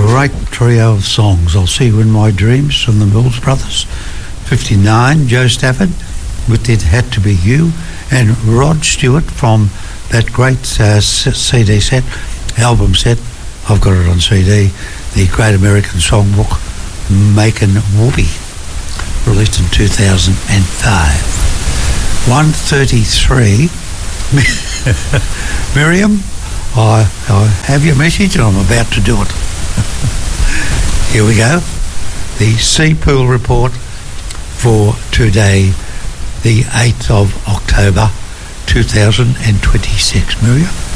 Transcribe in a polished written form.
great trio of songs. I'll See You in My Dreams from the Mills Brothers. 59, Joe Stafford with It Had to Be You, and Rod Stewart from that great CD set, album set, I've got it on CD, the Great American Songbook, Makin' Whoopee, released in 2005. 1:33. Miriam, I have your message and I'm about to do it. Here we go. The Sea Pool Report for today, the 8th of October 2026. Miriam?